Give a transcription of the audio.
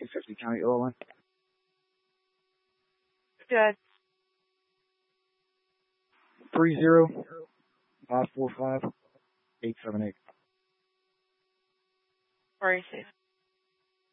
250 County Oil Line. Good. 30-545-878. Where are you safe?